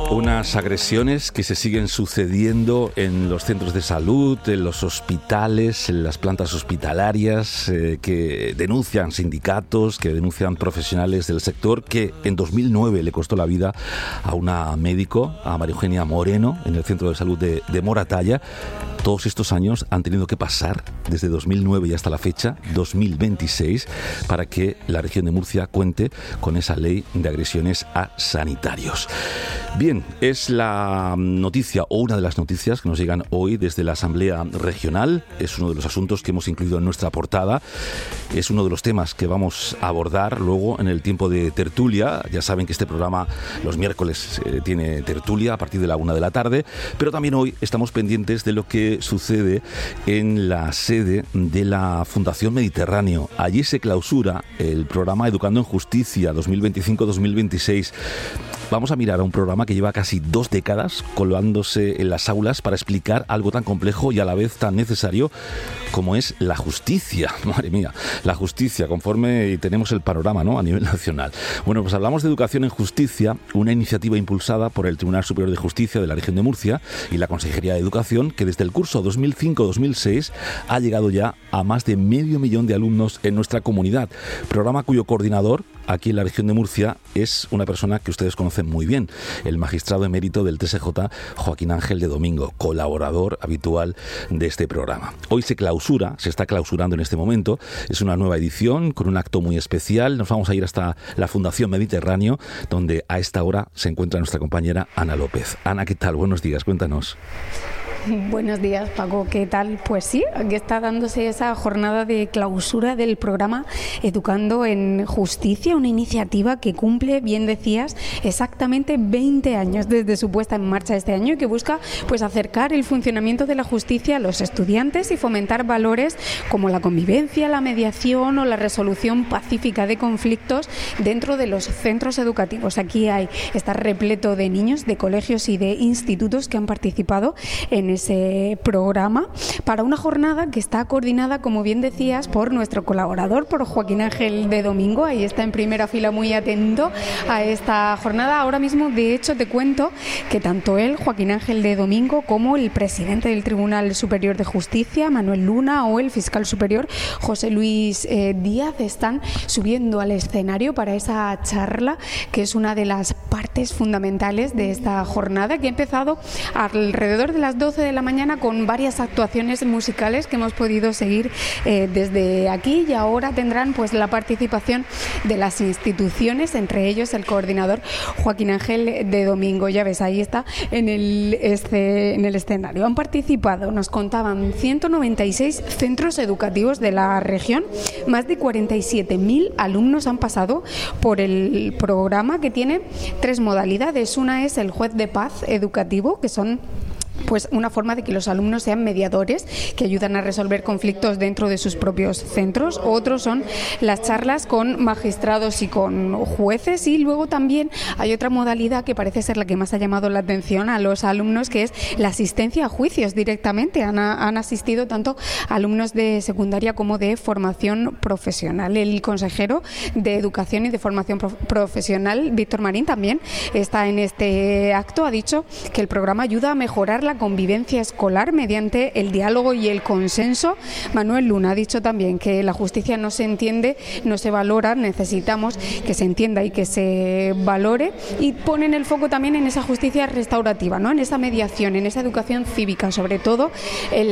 Unas agresiones que se siguen sucediendo en los centros de salud, en los hospitales, en las plantas hospitalarias, que denuncian sindicatos, que denuncian profesionales del sector, que en 2009 le costó la vida a una médico, a María Eugenia Moreno, en el centro de salud de Moratalla. Todos estos años han tenido que pasar, desde 2009 y hasta la fecha, 2026, para que la región de Murcia cuente con esa ley de agresiones a sanitarios. Bien, es la noticia o una de las noticias que nos llegan hoy desde la Asamblea Regional. Es uno de los asuntos que hemos incluido en nuestra portada. Es uno de los temas que vamos a abordar luego en el tiempo de tertulia. Ya saben que este programa los miércoles tiene tertulia a partir de la 1 de la tarde, pero también hoy estamos pendientes de lo que sucede en la sede de la Fundación Mediterráneo. Allí se clausura el programa Educando en Justicia 2025-2026. Vamos a mirar a un programa que lleva casi 2 décadas colándose en las aulas para explicar algo tan complejo y a la vez tan necesario como es la justicia. Madre mía, la justicia, conforme tenemos el panorama, ¿no?, a nivel nacional. Bueno, pues hablamos de Educación en Justicia, una iniciativa impulsada por el Tribunal Superior de Justicia de la región de Murcia y la Consejería de Educación, que desde el curso 2005-2006 ha llegado ya a más de 500.000 de alumnos en nuestra comunidad. Programa cuyo coordinador aquí en la región de Murcia es una persona que ustedes conocen muy bien, el magistrado emérito del TSJ, Joaquín Ángel de Domingo, colaborador habitual de este programa. Hoy se está clausurando en este momento, es una nueva edición con un acto muy especial. Nos vamos a ir hasta la Fundación Mediterráneo, donde a esta hora se encuentra nuestra compañera Ana López. Ana, ¿qué tal? Buenos días, cuéntanos. Buenos días, Paco, ¿qué tal? Pues sí, aquí está dándose esa jornada de clausura del programa Educando en Justicia, una iniciativa que cumple, bien decías, exactamente 20 años desde su puesta en marcha este año y que busca pues acercar el funcionamiento de la justicia a los estudiantes y fomentar valores como la convivencia, la mediación o la resolución pacífica de conflictos dentro de los centros educativos. Aquí está repleto de niños, de colegios y de institutos que han participado en ese programa para una jornada que está coordinada, como bien decías, por nuestro colaborador, por Joaquín Ángel de Domingo. Ahí está en primera fila, muy atento a esta jornada. Ahora mismo, de hecho, te cuento que tanto él, Joaquín Ángel de Domingo, como el presidente del Tribunal Superior de Justicia, Manuel Luna, o el fiscal superior, José Luis Díaz, están subiendo al escenario para esa charla, que es una de las partes fundamentales de esta jornada, que ha empezado alrededor de las 12 de la mañana con varias actuaciones musicales que hemos podido seguir desde aquí, y ahora tendrán pues la participación de las instituciones, entre ellos el coordinador Joaquín Ángel de Domingo. Ya ves, ahí está en el escenario. Han participado, nos contaban, 196 centros educativos de la región. Más de 47.000 alumnos han pasado por el programa, que tiene 3 modalidades. Una es el juez de paz educativo, que son pues una forma de que los alumnos sean mediadores que ayudan a resolver conflictos dentro de sus propios centros. Otros son las charlas con magistrados y con jueces, y luego también hay otra modalidad que parece ser la que más ha llamado la atención a los alumnos, que es la asistencia a juicios directamente. Han asistido tanto alumnos de secundaria como de formación profesional. El consejero de Educación y de Formación Profesional, Víctor Marín, también está en este acto. Ha dicho que el programa ayuda a mejorar la convivencia escolar mediante el diálogo y el consenso. Manuel Luna ha dicho también que la justicia no se entiende, no se valora, necesitamos que se entienda y que se valore, y ponen el foco también en esa justicia restaurativa, ¿no?, en esa mediación, en esa educación cívica, sobre todo en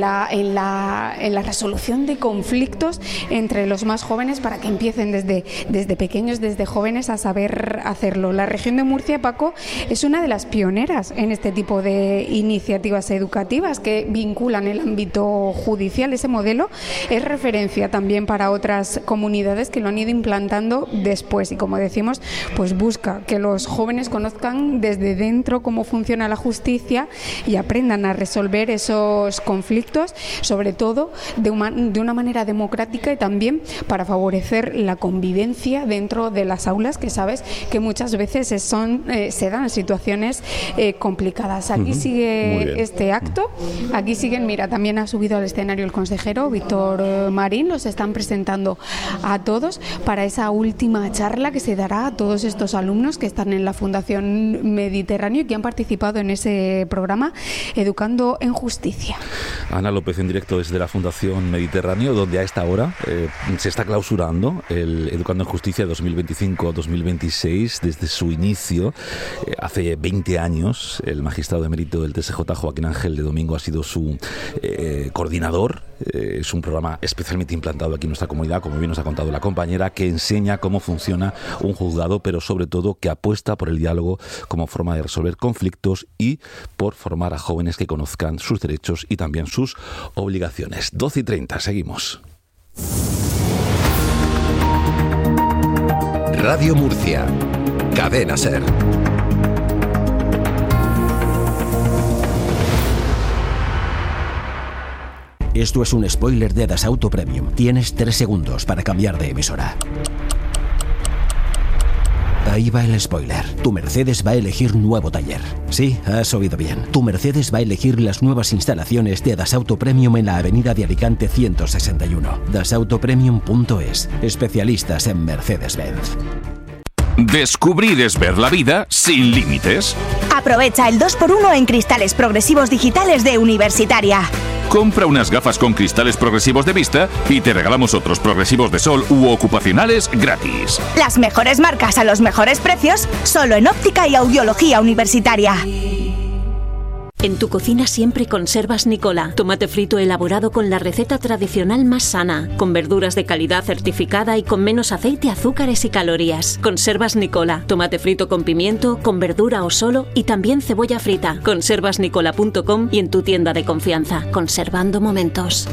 la resolución de conflictos entre los más jóvenes, para que empiecen desde pequeños, desde jóvenes, a saber hacerlo. La región de Murcia, Paco, es una de las pioneras en este tipo de iniciativas educativas que vinculan el ámbito judicial. Ese modelo es referencia también para otras comunidades que lo han ido implantando después, y como decimos, pues busca que los jóvenes conozcan desde dentro cómo funciona la justicia y aprendan a resolver esos conflictos, sobre todo de una manera democrática, y también para favorecer la convivencia dentro de las aulas, que sabes que muchas veces se dan situaciones complicadas. Aquí sigue este acto. Aquí siguen, mira, también ha subido al escenario el consejero Víctor Marín, los están presentando a todos para esa última charla que se dará a todos estos alumnos que están en la Fundación Mediterráneo y que han participado en ese programa Educando en Justicia. Ana López en directo desde la Fundación Mediterráneo, donde a esta hora se está clausurando el Educando en Justicia 2025-2026 desde su inicio. Hace 20 años el magistrado emérito del TSJ, Joaquín Ángel de Domingo, ha sido su coordinador. Es un programa especialmente implantado aquí en nuestra comunidad, como bien nos ha contado la compañera, que enseña cómo funciona un juzgado, pero sobre todo que apuesta por el diálogo como forma de resolver conflictos y por formar a jóvenes que conozcan sus derechos y también sus obligaciones. 12:30, seguimos. Radio Murcia, Cadena SER. Esto es un spoiler de Dasauto Premium. Tienes 3 segundos para cambiar de emisora. Ahí va el spoiler. Tu Mercedes va a elegir nuevo taller. Sí, has oído bien. Tu Mercedes va a elegir las nuevas instalaciones de Dasauto Premium en la avenida de Alicante 161. dasautopremium.es. Especialistas en Mercedes-Benz. Descubrir es ver la vida sin límites. Aprovecha el 2x1 en cristales progresivos digitales de Universitaria. Compra unas gafas con cristales progresivos de vista y te regalamos otros progresivos de sol u ocupacionales gratis. Las mejores marcas a los mejores precios, solo en óptica y audiología Universitaria. En tu cocina siempre conservas Nicola, tomate frito elaborado con la receta tradicional más sana, con verduras de calidad certificada y con menos aceite, azúcares y calorías. Conservas Nicola, tomate frito con pimiento, con verdura o solo y también cebolla frita. Conservasnicola.com y en tu tienda de confianza. Conservando momentos.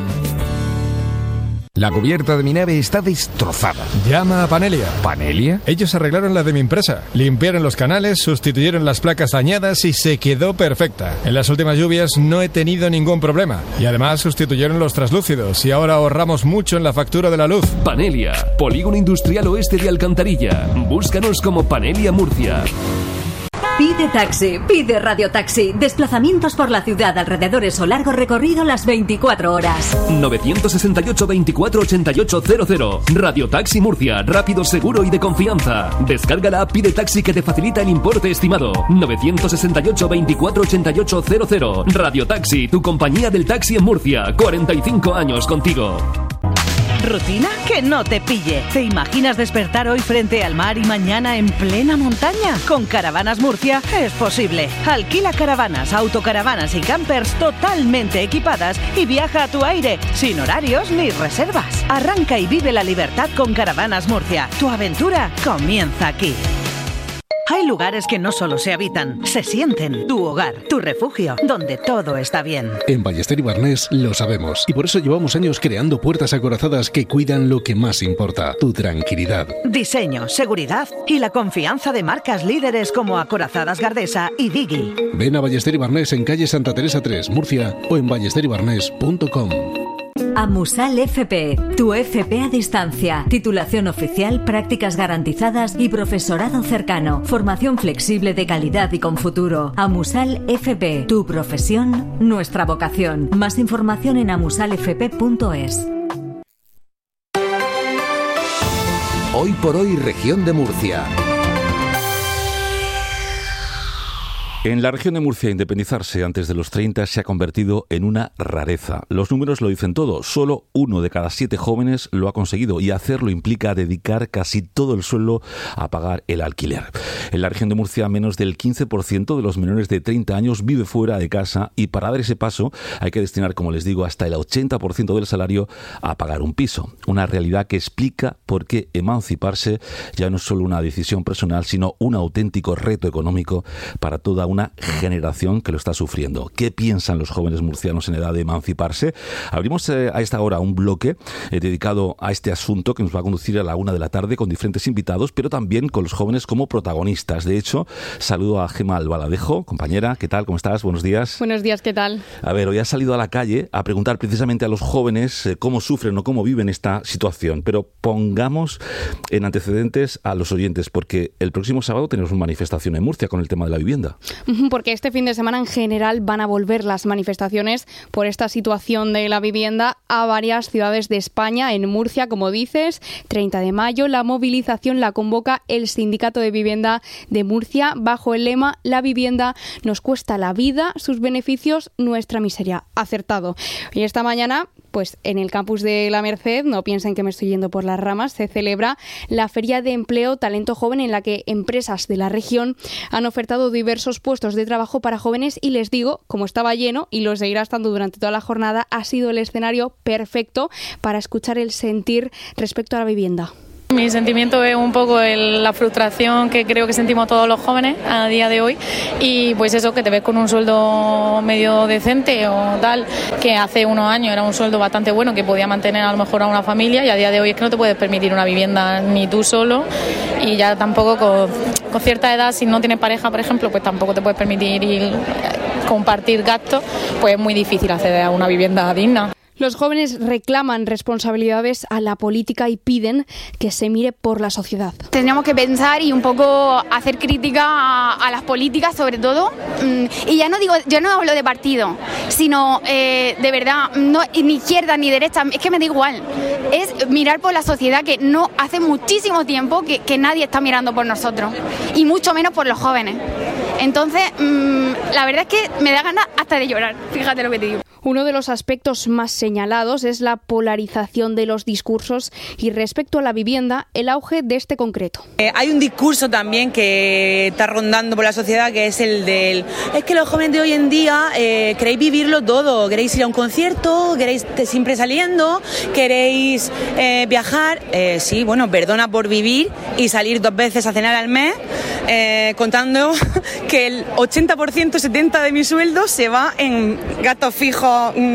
La cubierta de mi nave está destrozada. Llama a Panelia. ¿Panelia? Ellos arreglaron la de mi empresa. Limpiaron los canales, sustituyeron las placas dañadas y se quedó perfecta. En las últimas lluvias no he tenido ningún problema. Y además sustituyeron los traslúcidos y ahora ahorramos mucho en la factura de la luz. Panelia, Polígono Industrial Oeste de Alcantarilla. Búscanos como Panelia Murcia. Pide taxi, pide radiotaxi. Desplazamientos por la ciudad, alrededores o largo recorrido las 24 horas. 968 24 88 00. Radiotaxi Murcia, rápido, seguro y de confianza. Descarga la app Pide Taxi que te facilita el importe estimado. 968 24 88 00. Radiotaxi, tu compañía del taxi en Murcia. 45 años contigo. ¿Rutina? Que no te pille. ¿Te imaginas despertar hoy frente al mar y mañana en plena montaña? Con Caravanas Murcia es posible. Alquila caravanas, autocaravanas y campers totalmente equipadas y viaja a tu aire, sin horarios ni reservas. Arranca y vive la libertad con Caravanas Murcia. Tu aventura comienza aquí. Hay lugares que no solo se habitan, se sienten. Tu hogar, tu refugio, donde todo está bien. En Ballester y Barnés lo sabemos y por eso llevamos años creando puertas acorazadas que cuidan lo que más importa, tu tranquilidad. Diseño, seguridad y la confianza de marcas líderes como Acorazadas Gardesa y Digi. Ven a Ballester y Barnés en calle Santa Teresa 3, Murcia o en ballesterybarnés.com. Amusal FP, tu FP a distancia. Titulación oficial, prácticas garantizadas y profesorado cercano. Formación flexible de calidad y con futuro. Amusal FP, tu profesión, nuestra vocación. Más información en amusalfp.es. Hoy por hoy, región de Murcia. En la región de Murcia, independizarse antes de los 30 se ha convertido en una rareza. Los números lo dicen todo. Solo 1 de cada 7 jóvenes lo ha conseguido y hacerlo implica dedicar casi todo el sueldo a pagar el alquiler. En la región de Murcia, menos del 15% de los menores de 30 años vive fuera de casa y para dar ese paso hay que destinar, como les digo, hasta el 80% del salario a pagar un piso. Una realidad que explica por qué emanciparse ya no es solo una decisión personal, sino un auténtico reto económico para toda una generación que lo está sufriendo. ¿Qué piensan los jóvenes murcianos en edad de emanciparse? Abrimos a esta hora un bloque dedicado a este asunto que nos va a conducir a la 1 de la tarde con diferentes invitados, pero también con los jóvenes como protagonistas. De hecho, saludo a Gemma Albaladejo, compañera. ¿Qué tal? ¿Cómo estás? Buenos días. Buenos días, ¿qué tal? A ver, hoy has salido a la calle a preguntar precisamente a los jóvenes cómo sufren o cómo viven esta situación, pero pongamos en antecedentes a los oyentes, porque el próximo sábado tenemos una manifestación en Murcia con el tema de la vivienda. Porque este fin de semana en general van a volver las manifestaciones por esta situación de la vivienda a varias ciudades de España. En Murcia, como dices, 30 de mayo, la movilización la convoca el Sindicato de Vivienda de Murcia bajo el lema "La vivienda nos cuesta la vida, sus beneficios, nuestra miseria". Acertado. Y esta mañana, pues en el campus de La Merced, no piensen que me estoy yendo por las ramas, se celebra la Feria de Empleo Talento Joven, en la que empresas de la región han ofertado diversos puestos de trabajo para jóvenes y les digo, como estaba lleno y lo seguirá estando durante toda la jornada, ha sido el escenario perfecto para escuchar el sentir respecto a la vivienda. Mi sentimiento es un poco la frustración que creo que sentimos todos los jóvenes a día de hoy, y pues eso, que te ves con un sueldo medio decente o tal, que hace unos años era un sueldo bastante bueno que podía mantener a lo mejor a una familia, y a día de hoy es que no te puedes permitir una vivienda ni tú solo, y ya tampoco con cierta edad, si no tienes pareja, por ejemplo, pues tampoco te puedes permitir compartir gastos, pues es muy difícil acceder a una vivienda digna. Los jóvenes reclaman responsabilidades a la política y piden que se mire por la sociedad. Tendríamos que pensar y un poco hacer crítica a las políticas, sobre todo. Y yo no hablo de partido, sino de verdad, no, ni izquierda ni derecha, es que me da igual. Es mirar por la sociedad, que no hace muchísimo tiempo que nadie está mirando por nosotros, y mucho menos por los jóvenes. Entonces, la verdad es que me da ganas hasta de llorar, fíjate lo que te digo. Uno de los aspectos más señalados es la polarización de los discursos y, respecto a la vivienda, el auge de este concreto. Hay un discurso también que está rondando por la sociedad, que es el del: es que los jóvenes de hoy en día queréis vivirlo todo, queréis ir a un concierto, queréis siempre saliendo, queréis viajar. Sí, bueno, perdona por vivir y salir 2 veces a cenar al mes, contando que el 80%, 70% de mi sueldo se va en gastos fijos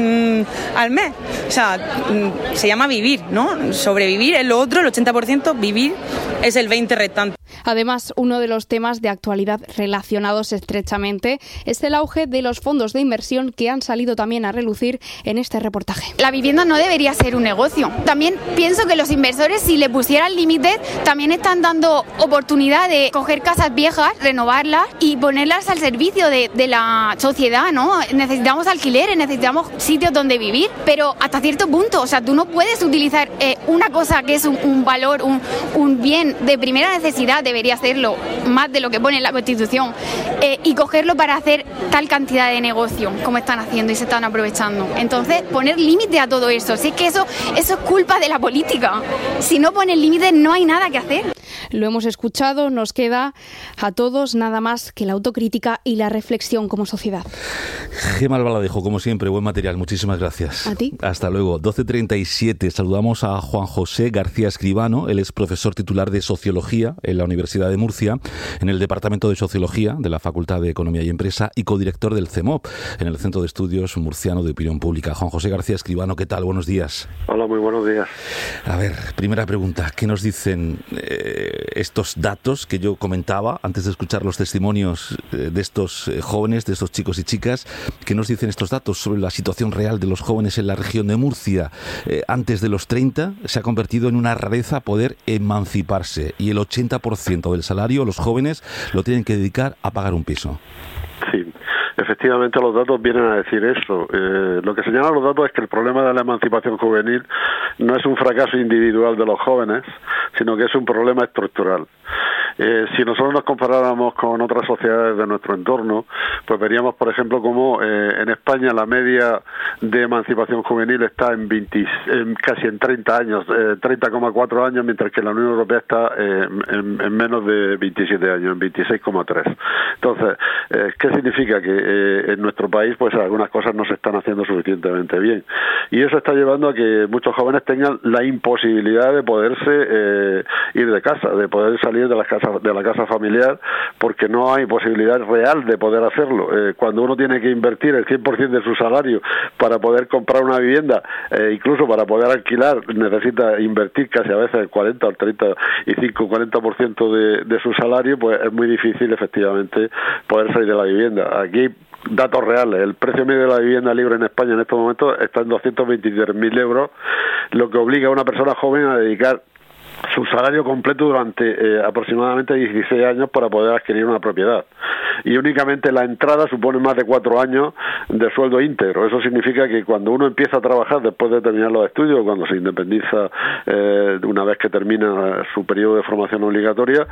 al mes. O sea, se llama vivir, ¿no? Sobrevivir es lo otro, el 80%, vivir es el 20% restante. Además, uno de los temas de actualidad relacionados estrechamente es el auge de los fondos de inversión, que han salido también a relucir en este reportaje. La vivienda no debería ser un negocio. También pienso que los inversores, si le pusieran límites, también están dando oportunidad de coger casas viejas, renovarlas y ponerlas al servicio de la sociedad, ¿no? Necesitamos alquileres, necesitamos sitios donde vivir, pero hasta cierto punto. O sea, tú no puedes utilizar una cosa que es un valor, un bien de primera necesidad, debería hacerlo más de lo que pone en la Constitución, y cogerlo para hacer tal cantidad de negocio como están haciendo y se están aprovechando. Entonces, poner límite a todo eso. Si es que eso es culpa de la política. Si no pones límites, no hay nada que hacer. Lo hemos escuchado, nos queda a todos nada más que la autocrítica y la reflexión como sociedad. Gemma Albaladejo, como siempre, buen material, muchísimas gracias. A ti. Hasta luego. 12:37, saludamos a Juan José García Escribano. Él es profesor titular de Sociología en la Universidad de Murcia, en el Departamento de Sociología de la Facultad de Economía y Empresa, y codirector del CEMOP, en el Centro de Estudios Murciano de Opinión Pública. Juan José García Escribano, ¿qué tal? Buenos días. Hola, muy buenos días. A ver, primera pregunta, ¿qué nos dicen estos datos que yo comentaba antes de escuchar los testimonios de estos jóvenes, de estos chicos y chicas? ¿Qué nos dicen estos datos sobre la situación real de los jóvenes en la región de Murcia? Antes de los 30 se ha convertido en una rareza poder emanciparse, y el 80% del salario los jóvenes lo tienen que dedicar a pagar un piso. Sí. Efectivamente, los datos vienen a decir eso. Lo que señalan los datos es que el problema de la emancipación juvenil no es un fracaso individual de los jóvenes, sino que es un problema estructural. Si nosotros nos comparáramos con otras sociedades de nuestro entorno, pues veríamos, por ejemplo, cómo en España la media de emancipación juvenil está casi en 30 años, 30,4 años, mientras que la Unión Europea está en menos de 27 años, en 26,3. Entonces, ¿qué significa? Que en nuestro país pues algunas cosas no se están haciendo suficientemente bien, y eso está llevando a que muchos jóvenes tengan la imposibilidad de poderse ir de casa, de poder salir de la casa familiar, porque no hay posibilidad real de poder hacerlo. Cuando uno tiene que invertir el 100% de su salario para poder comprar una vivienda, incluso para poder alquilar, necesita invertir casi a veces el 40 o 35, 40% de su salario, pues es muy difícil efectivamente poder salir de la vivienda. Aquí, datos reales, el precio medio de la vivienda libre en España en estos momentos está en 223.000 euros, lo que obliga a una persona joven a dedicar su salario completo durante aproximadamente 16 años para poder adquirir una propiedad. y únicamente la entrada supone más de 4 años de sueldo íntegro. Eso significa que cuando uno empieza a trabajar después de terminar los estudios, cuando se independiza una vez que termina su periodo de formación obligatoria,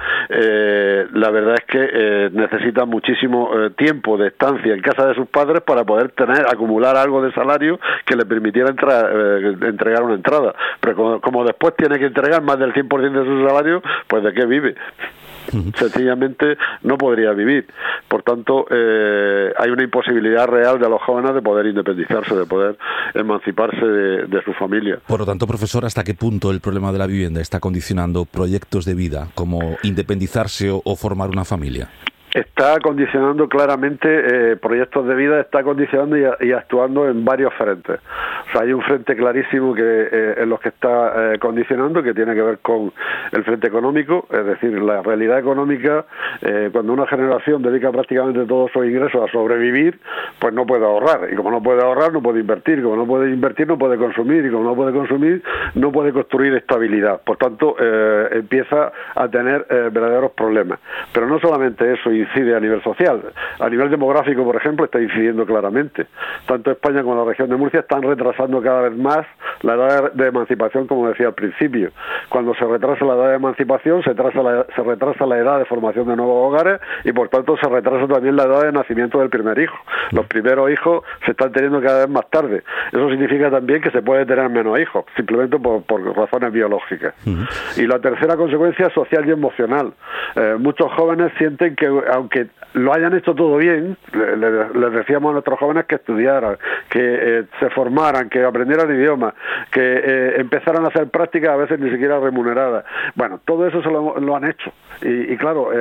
la verdad es que necesita muchísimo tiempo de estancia en casa de sus padres para poder acumular algo de salario que le permitiera entregar una entrada. Pero como después tiene que entregar más del 100% de su salario, pues ¿de qué vive? Sencillamente no podría vivir. Por tanto, hay una imposibilidad real de los jóvenes de poder independizarse, de poder emanciparse de su familia. Por lo tanto, profesor, ¿hasta qué punto el problema de la vivienda está condicionando proyectos de vida como independizarse o formar una familia? Está condicionando claramente proyectos de vida, está condicionando y actuando en varios frentes. O sea, hay un frente clarísimo que en los que está condicionando, que tiene que ver con el frente económico, es decir, la realidad económica. Cuando una generación dedica prácticamente todos sus ingresos a sobrevivir, pues no puede ahorrar, y como no puede ahorrar, no puede invertir, como no puede invertir, no puede consumir, y como no puede consumir, no puede construir estabilidad. Por tanto, empieza a tener verdaderos problemas. Pero no solamente eso incide a nivel social, a nivel demográfico, por ejemplo, está incidiendo claramente. Tanto España como la región de Murcia están retrasando cada vez más la edad de emancipación, como decía al principio. Cuando se retrasa la edad de emancipación, se retrasa la edad de formación de nuevos hogares, y por tanto se retrasa también la edad de nacimiento del primer hijo. Los primeros hijos se están teniendo cada vez más tarde. Eso significa también que se puede tener menos hijos, simplemente por razones biológicas. Y la tercera consecuencia es social y emocional. Muchos jóvenes sienten que, aunque lo hayan hecho todo bien, les decíamos a nuestros jóvenes que estudiaran, que se formaran, que aprendieran idiomas, que empezaran a hacer prácticas a veces ni siquiera remuneradas. Bueno, todo eso se lo han hecho. Y claro,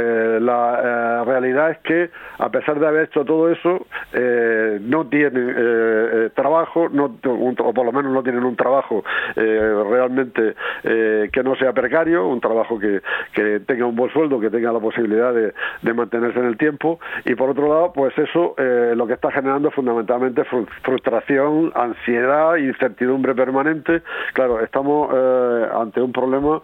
la realidad es que, a pesar de haber hecho todo eso, no tienen trabajo, o por lo menos no tienen un trabajo realmente que no sea precario, un trabajo que tenga un buen sueldo, que tenga la posibilidad de mantenerse en el tiempo. Y por otro lado, pues eso lo que está generando es fundamentalmente frustración, ansiedad, incertidumbre permanente. Claro, estamos ante un problema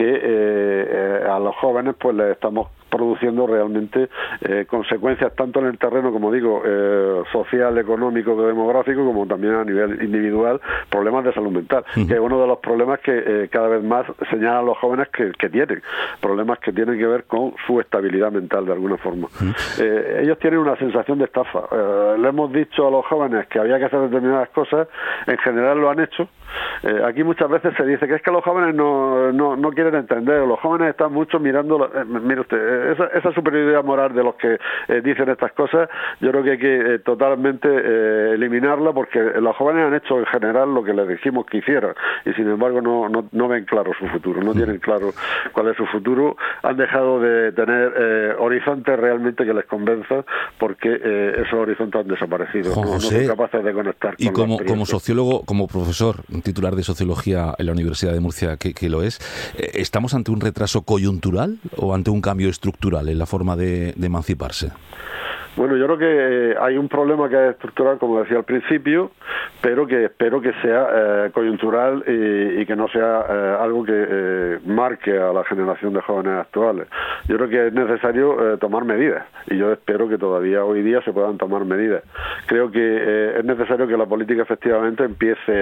que a los jóvenes pues les estamos produciendo realmente consecuencias tanto en el terreno, como digo, social, económico, demográfico, como también a nivel individual, problemas de salud mental, que es uno de los problemas que cada vez más señalan los jóvenes que tienen, problemas que tienen que ver con su estabilidad mental de alguna forma. Ellos tienen una sensación de estafa. Le hemos dicho a los jóvenes que había que hacer determinadas cosas, en general lo han hecho. Aquí muchas veces se dice que es que los jóvenes no quieren entender, los jóvenes están mucho mirando, mire usted, esa superioridad moral de los que dicen estas cosas, yo creo que hay que totalmente eliminarla, porque los jóvenes han hecho en general lo que les dijimos que hicieran, y sin embargo no ven claro su futuro, no tienen claro cuál es su futuro, han dejado de tener horizontes realmente que les convenzan, porque esos horizontes han desaparecido. No son capaces de conectar. Y como sociólogo, como profesor titular de Sociología en la Universidad de Murcia, que lo es, ¿estamos ante un retraso coyuntural o ante un cambio estructural en la forma de emanciparse? Bueno, yo creo que hay un problema que es estructural, como decía al principio, pero que espero que sea coyuntural y que no sea algo que marque a la generación de jóvenes actuales. Yo creo que es necesario tomar medidas, y yo espero que todavía hoy día se puedan tomar medidas. Creo que es necesario que la política efectivamente empiece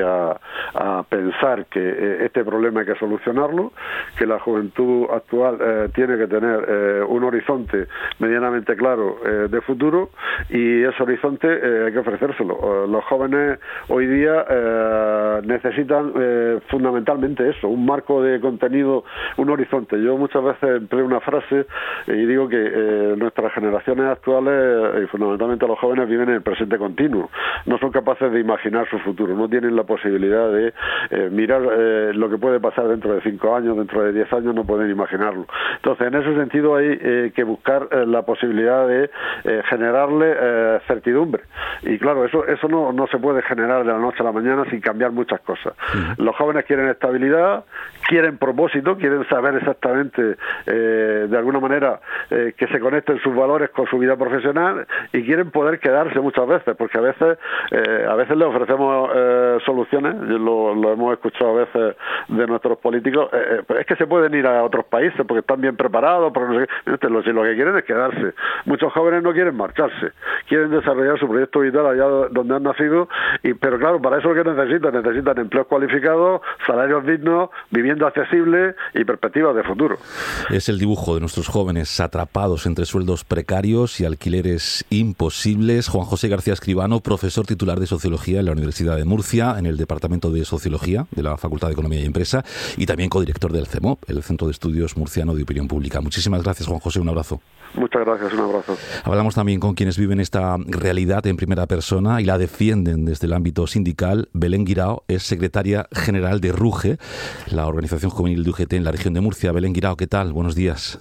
a pensar que este problema hay que solucionarlo, que la juventud actual tiene que tener un horizonte medianamente claro de futuro, y ese horizonte hay que ofrecérselo. Los jóvenes hoy día necesitan fundamentalmente eso, un marco de contenido, un horizonte. Yo muchas veces empleo una frase y digo que nuestras generaciones actuales, y fundamentalmente los jóvenes, viven en el presente continuo. No son capaces de imaginar su futuro, no tienen la posibilidad de mirar lo que puede pasar dentro de 5 años, dentro de 10 años, no pueden imaginarlo. Entonces, en ese sentido hay que buscar la posibilidad de generarle certidumbre. Y claro, eso no se puede generar de la noche a la mañana sin cambiar muchas cosas. Los jóvenes quieren estabilidad, quieren propósito, quieren saber exactamente, de alguna manera, que se conecten sus valores con su vida profesional, y quieren poder quedarse muchas veces, porque a veces les ofrecemos soluciones, lo hemos escuchado a veces de nuestros políticos, es que se pueden ir a otros países porque están bien preparados, porque no sé qué. Lo que quieren es quedarse. Muchos jóvenes no quieren marcharse, quieren desarrollar su proyecto vital allá donde han nacido, pero claro, para eso lo que necesitan empleos cualificados, salarios dignos, vivienda accesible y perspectivas de futuro. Es el dibujo de nuestros jóvenes atrapados entre sueldos precarios y alquileres imposibles. Juan José García Escribano, profesor titular de Sociología en la Universidad de Murcia, en el Departamento de Sociología de la Facultad de Economía y Empresa, y también codirector del CEMOP, el Centro de Estudios Murciano de Opinión Pública. Muchísimas gracias, Juan José, un abrazo. Muchas gracias, un abrazo. Hablamos también con quienes viven esta realidad en primera persona y la defienden desde el ámbito sindical. Belén Guirao es secretaria general de RUGE, la organización juvenil de UGT en la región de Murcia. Belén Guirao, ¿qué tal? Buenos días.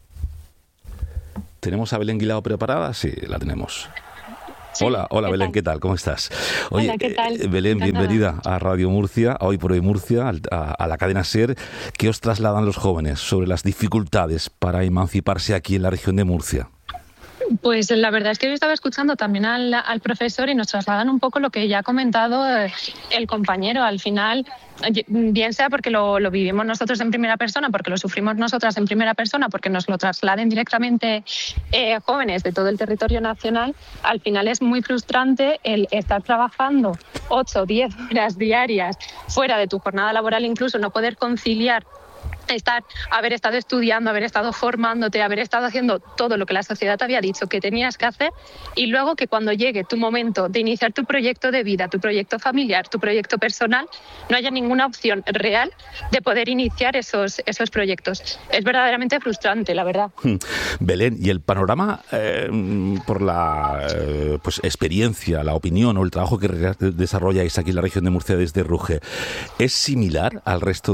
¿Tenemos a Belén Guirao preparada? Sí, la tenemos. Sí, hola Belén, ¿qué tal? ¿Cómo estás? Oye, hola, ¿qué tal? Belén, bienvenida a Radio Murcia, a Hoy por Hoy Murcia, a la cadena SER. ¿Qué os trasladan los jóvenes sobre las dificultades para emanciparse aquí en la región de Murcia? Pues la verdad es que yo estaba escuchando también al profesor y nos trasladan un poco lo que ya ha comentado el compañero. Al final, bien sea porque lo vivimos nosotros en primera persona, porque lo sufrimos nosotras en primera persona, porque nos lo trasladen directamente jóvenes de todo el territorio nacional, al final es muy frustrante el estar trabajando 8 o 10 horas diarias fuera de tu jornada laboral, incluso no poder conciliar haber estado estudiando, haber estado formándote, haber estado haciendo todo lo que la sociedad te había dicho que tenías que hacer, y luego que cuando llegue tu momento de iniciar tu proyecto de vida, tu proyecto familiar, tu proyecto personal, no haya ninguna opción real de poder iniciar esos proyectos. Es verdaderamente frustrante, la verdad. Belén, ¿y el panorama por la experiencia, la opinión o el trabajo que desarrolláis aquí en la región de Murcia desde RUGE es similar al resto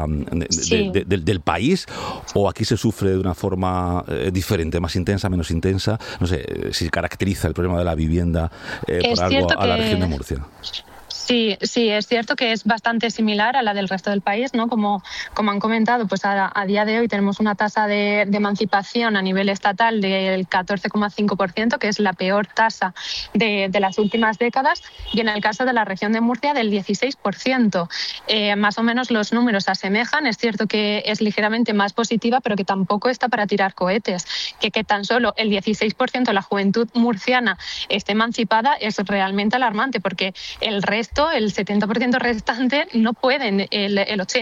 del país, o aquí se sufre de una forma diferente, más intensa, menos intensa? No sé si caracteriza el problema de la vivienda por algo a la región de Murcia. Sí, es cierto que es bastante similar a la del resto del país, ¿no? Como han comentado, pues a día de hoy tenemos una tasa de emancipación a nivel estatal del 14,5%, que es la peor tasa de las últimas décadas, y en el caso de la región de Murcia del 16%. Más o menos los números se asemejan. Es cierto que es ligeramente más positiva, pero que tampoco está para tirar cohetes. Que tan solo el 16% de la juventud murciana esté emancipada es realmente alarmante, porque el resto, el 70% restante, no pueden, el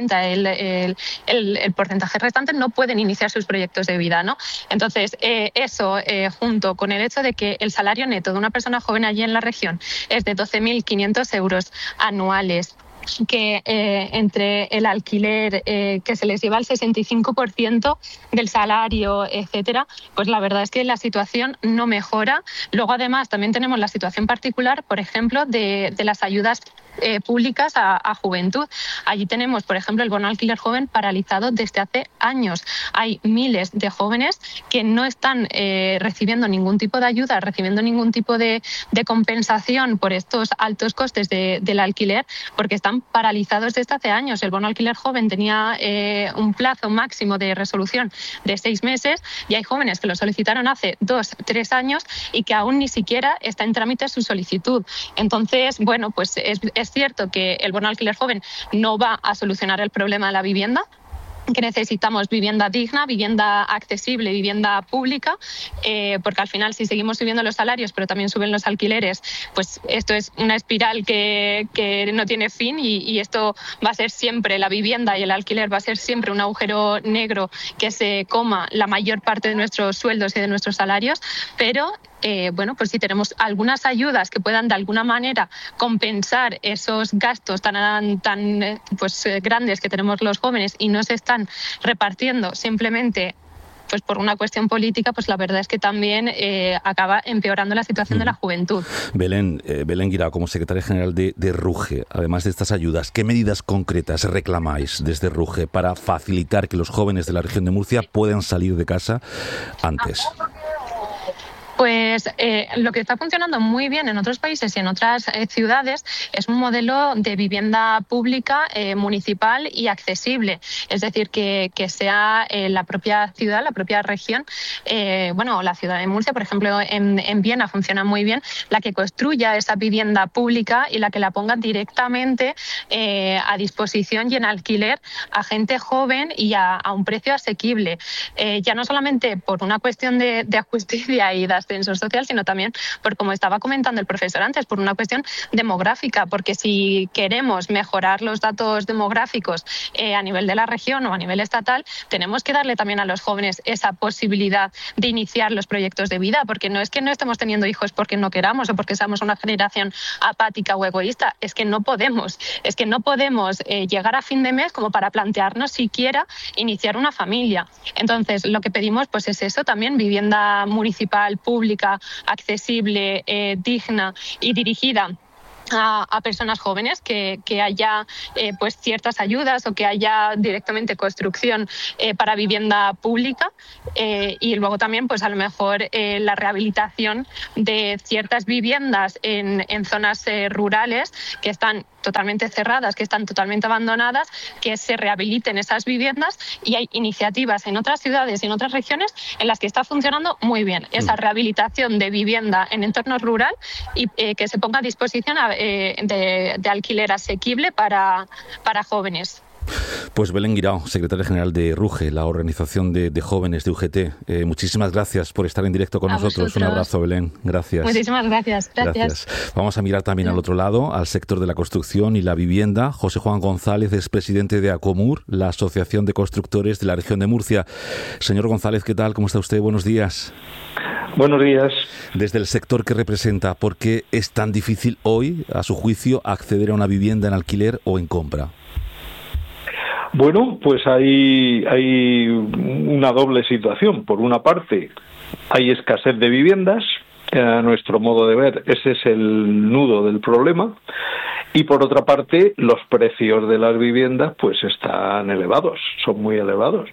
80%, el porcentaje restante no pueden iniciar sus proyectos de vida, ¿no? Entonces, eso junto con el hecho de que el salario neto de una persona joven allí en la región es de 12.500 euros anuales, que entre el alquiler que se les lleva el 65% del salario, etcétera, pues la verdad es que la situación no mejora. Luego, además, también tenemos la situación particular, por ejemplo, de las ayudas públicas a juventud. Allí tenemos, por ejemplo, el bono alquiler joven paralizado desde hace años. Hay miles de jóvenes que no están recibiendo ningún tipo de ayuda, recibiendo ningún tipo de compensación por estos altos costes del alquiler, porque están paralizados desde hace años. El bono alquiler joven tenía un plazo máximo de resolución de 6 meses, y hay jóvenes que lo solicitaron hace 2 o 3 años y que aún ni siquiera está en trámite su solicitud. Entonces, bueno, pues es cierto que el bono alquiler joven no va a solucionar el problema de la vivienda, que necesitamos vivienda digna, vivienda accesible, vivienda pública, porque al final, si seguimos subiendo los salarios pero también suben los alquileres, pues esto es una espiral que no tiene fin, y esto va a ser siempre, la vivienda y el alquiler va a ser siempre un agujero negro que se coma la mayor parte de nuestros sueldos y de nuestros salarios. Pero bueno, pues si tenemos algunas ayudas que puedan de alguna manera compensar esos gastos tan grandes que tenemos los jóvenes y no se están repartiendo simplemente pues por una cuestión política, pues la verdad es que también acaba empeorando la situación de la juventud. Belén Guirao, como secretaria general de RUGE, además de estas ayudas, ¿qué medidas concretas reclamáis desde RUGE para facilitar que los jóvenes de la región de Murcia puedan salir de casa antes? Pues lo que está funcionando muy bien en otros países y en otras ciudades es un modelo de vivienda pública, municipal y accesible. Es decir, que sea la propia ciudad, la propia región, la ciudad de Murcia, por ejemplo, en Viena funciona muy bien, la que construya esa vivienda pública y la que la ponga directamente a disposición y en alquiler a gente joven y a un precio asequible. Ya no solamente por una cuestión de justicia y de ascensor social, sino también por, como estaba comentando el profesor antes, por una cuestión demográfica, porque si queremos mejorar los datos demográficos a nivel de la región o a nivel estatal, tenemos que darle también a los jóvenes esa posibilidad de iniciar los proyectos de vida, porque no es que no estemos teniendo hijos porque no queramos o porque seamos una generación apática o egoísta, es que no podemos llegar a fin de mes como para plantearnos siquiera iniciar una familia. Entonces, lo que pedimos pues es eso también, vivienda municipal, pública, accesible, digna y dirigida a personas jóvenes, que haya pues ciertas ayudas o que haya directamente construcción para vivienda pública y luego también pues a lo mejor la rehabilitación de ciertas viviendas en zonas rurales que están totalmente cerradas, que están totalmente abandonadas, que se rehabiliten esas viviendas, y hay iniciativas en otras ciudades y en otras regiones en las que está funcionando muy bien esa rehabilitación de vivienda en entorno rural y que se ponga a disposición de alquiler asequible para jóvenes. Pues Belén Guirao, secretaria general de RUGE, la organización de jóvenes de UGT. Muchísimas gracias por estar en directo con nosotros. Vosotros. Un abrazo, Belén. Gracias. Muchísimas gracias. Gracias. Vamos a mirar también al otro lado, al sector de la construcción y la vivienda. José Juan González es presidente de ACOMUR, la Asociación de Constructores de la región de Murcia. Señor González, ¿qué tal? ¿Cómo está usted? Buenos días. Buenos días. Desde el sector que representa, ¿por qué es tan difícil hoy, a su juicio, acceder a una vivienda en alquiler o en compra? Bueno, pues hay una doble situación. Por una parte, hay escasez de viviendas. A nuestro modo de ver, ese es el nudo del problema. Y por otra parte, los precios de las viviendas pues están elevados, son muy elevados.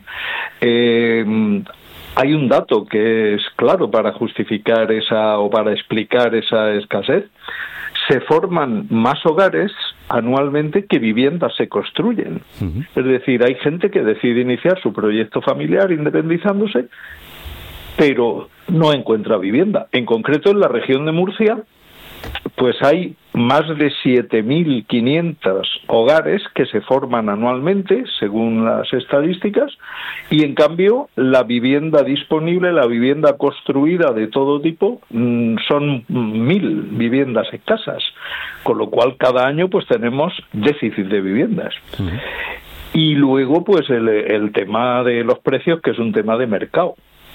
Hay un dato que es claro para justificar para explicar esa escasez. Se forman más hogares anualmente que viviendas se construyen. Uh-huh. Es decir, hay gente que decide iniciar su proyecto familiar independizándose, pero no encuentra vivienda. En concreto, en la región de Murcia, pues hay más de 7.500 hogares que se forman anualmente, según las estadísticas, y en cambio la vivienda disponible, la vivienda construida de todo tipo, son 1.000 viviendas escasas, con lo cual cada año pues tenemos déficit de viviendas. Uh-huh. Y luego pues el tema de los precios, que es un tema de mercado,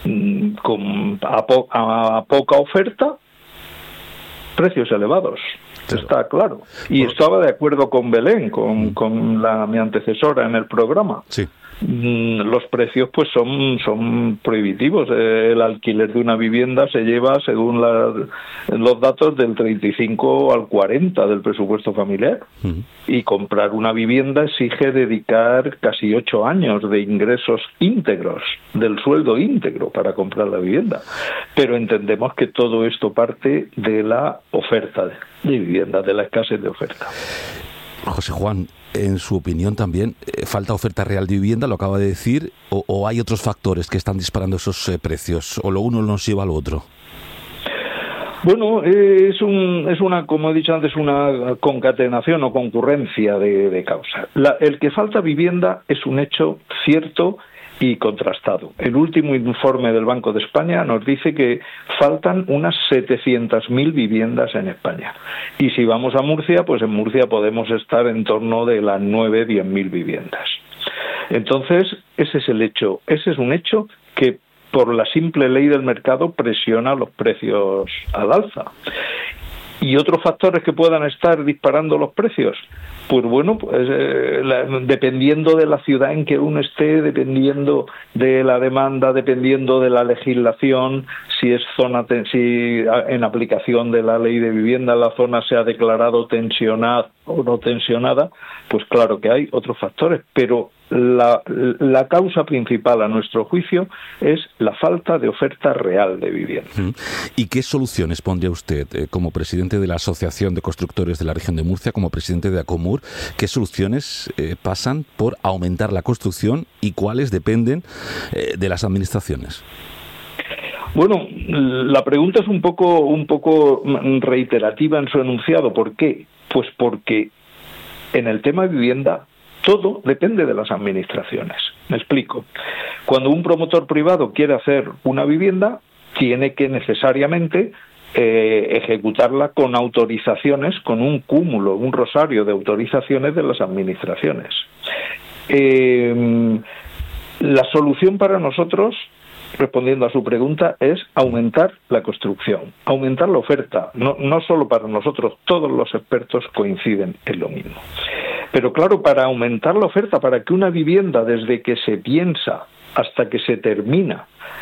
a poca oferta, precios elevados. Claro. Está claro. Y estaba de acuerdo con Belén, con mi antecesora en el programa. Sí. Los precios pues son prohibitivos. El alquiler de una vivienda se lleva, según los datos, del 35 al 40 del presupuesto familiar. Uh-huh. Y comprar una vivienda exige dedicar casi 8 años de ingresos íntegros, del sueldo íntegro, para comprar la vivienda. Pero entendemos que todo esto parte de la oferta de vivienda, de la escasez de oferta. José Juan, en su opinión también, ¿falta oferta real de vivienda, lo acaba de decir, o hay otros factores que están disparando esos precios, o lo uno nos lleva al otro? Bueno, es una, como he dicho antes, una concatenación o concurrencia de causas. El que falta vivienda es un hecho cierto y contrastado. El último informe del Banco de España nos dice que faltan unas 700.000 viviendas en España. Y si vamos a Murcia, pues en Murcia podemos estar en torno de las 9-10.000 viviendas. Entonces, ese es el hecho. Ese es un hecho que, por la simple ley del mercado, presiona los precios al alza. ¿Y otros factores que puedan estar disparando los precios? Pues bueno, dependiendo de la ciudad en que uno esté, dependiendo de la demanda, dependiendo de la legislación, si en aplicación de la ley de vivienda la zona se ha declarado tensionada o no tensionada, pues claro que hay otros factores, pero la causa principal, a nuestro juicio, es la falta de oferta real de vivienda. ¿Y qué soluciones pondría usted como presidente de la Asociación de Constructores de la Región de Murcia, como presidente de ACOMUR? ¿Qué soluciones pasan por aumentar la construcción y cuáles dependen de las administraciones? Bueno, la pregunta es un poco reiterativa en su enunciado. ¿Por qué? Pues porque en el tema de vivienda todo depende de las administraciones. Me explico. Cuando un promotor privado quiere hacer una vivienda, tiene que necesariamente ejecutarla con autorizaciones, con un cúmulo, un rosario de autorizaciones de las administraciones. La solución para nosotros, respondiendo a su pregunta, es aumentar la construcción, aumentar la oferta. No solo para nosotros, todos los expertos coinciden en lo mismo. Pero claro, para aumentar la oferta, para que una vivienda desde que se piensa hasta que se termina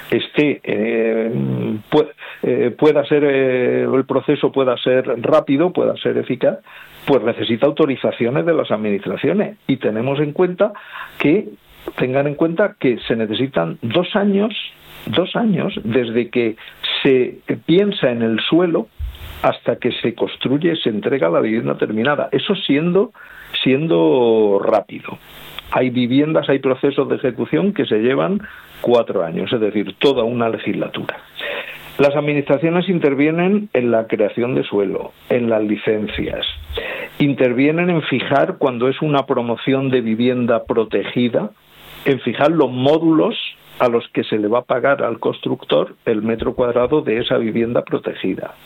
pueda ser el proceso pueda ser rápido, pueda ser eficaz, pues necesita autorizaciones de las administraciones. Y tengan en cuenta que se necesitan 2 años desde que se piensa en el suelo hasta que se construye, se entrega la vivienda terminada. Eso siendo rápido. Hay viviendas, hay procesos de ejecución que se llevan 4 años, es decir, toda una legislatura. Las administraciones intervienen en la creación de suelo, en las licencias, intervienen en fijar, cuando es una promoción de vivienda protegida, en fijar los módulos a los que se le va a pagar al constructor el metro cuadrado de esa vivienda protegida.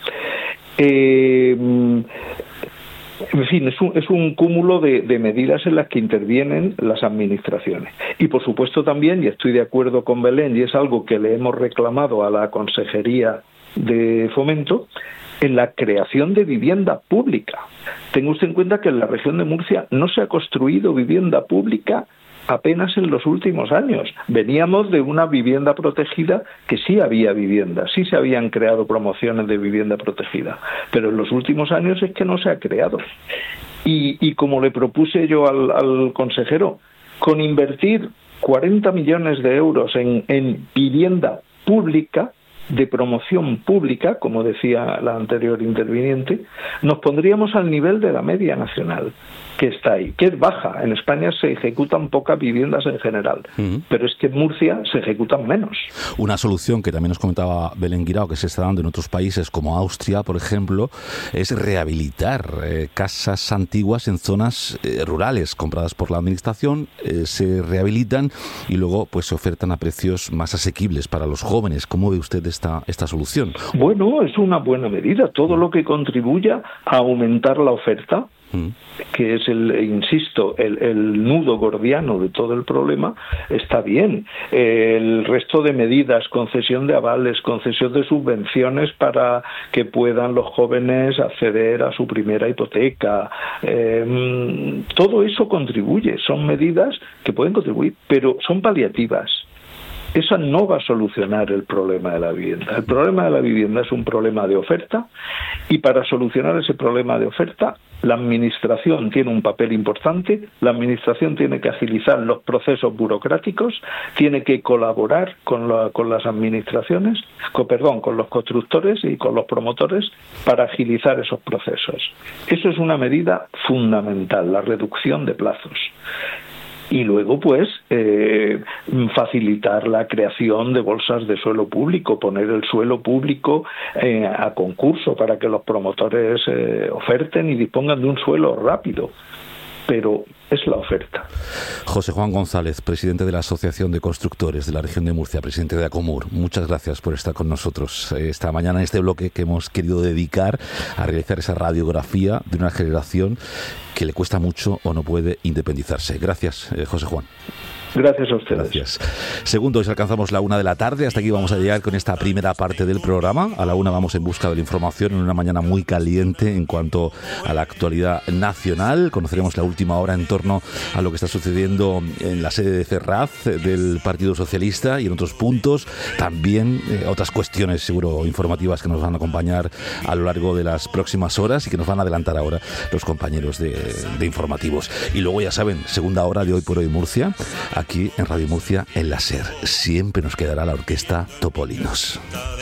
En fin, es un cúmulo de medidas en las que intervienen las administraciones. Y por supuesto también, y estoy de acuerdo con Belén, y es algo que le hemos reclamado a la Consejería de Fomento, en la creación de vivienda pública. Tenga usted en cuenta que en la región de Murcia no se ha construido vivienda pública apenas en los últimos años. Veníamos de una vivienda protegida que sí había vivienda, sí se habían creado promociones de vivienda protegida, pero en los últimos años es que no se ha creado. Y como le propuse yo al consejero, con invertir 40 millones de euros en vivienda pública, de promoción pública, como decía la anterior interviniente, nos pondríamos al nivel de la media nacional, que está ahí, que es baja. En España se ejecutan pocas viviendas en general, pero es que en Murcia se ejecutan menos. Una solución que también nos comentaba Belén Guirao, que se está dando en otros países como Austria, por ejemplo, es rehabilitar casas antiguas en zonas rurales compradas por la administración, se rehabilitan y luego pues se ofertan a precios más asequibles para los jóvenes. ¿Cómo ve usted esta solución? Bueno, es una buena medida. Todo lo que contribuya a aumentar la oferta, que es el nudo gordiano de todo el problema, está bien. El resto de medidas, concesión de avales, concesión de subvenciones para que puedan los jóvenes acceder a su primera hipoteca, todo eso contribuye. Son medidas que pueden contribuir, pero son paliativas. Esa no va a solucionar el problema de la vivienda. El problema de la vivienda es un problema de oferta, y para solucionar ese problema de oferta, la Administración tiene un papel importante. La Administración tiene que agilizar los procesos burocráticos, tiene que colaborar con las administraciones, con los constructores y con los promotores para agilizar esos procesos. Eso es una medida fundamental, la reducción de plazos. Y luego, pues, facilitar la creación de bolsas de suelo público, poner el suelo público a concurso para que los promotores oferten y dispongan de un suelo rápido. Pero es la oferta. José Juan González, presidente de la Asociación de Constructores de la Región de Murcia, presidente de ACOMUR, muchas gracias por estar con nosotros esta mañana en este bloque que hemos querido dedicar a realizar esa radiografía de una generación que le cuesta mucho o no puede independizarse. Gracias, José Juan. Gracias a ustedes. Gracias. Segundos, alcanzamos la 1 de la tarde. Hasta aquí vamos a llegar con esta primera parte del programa. A la 1 vamos en busca de la información en una mañana muy caliente en cuanto a la actualidad nacional. Conoceremos la última hora en torno a lo que está sucediendo en la sede de Ferraz del Partido Socialista y en otros puntos. También otras cuestiones, seguro, informativas que nos van a acompañar a lo largo de las próximas horas y que nos van a adelantar ahora los compañeros de informativos. Y luego, ya saben, segunda hora de Hoy por Hoy Murcia, aquí en Radio Murcia, en la SER. Siempre nos quedará la orquesta Topolinos.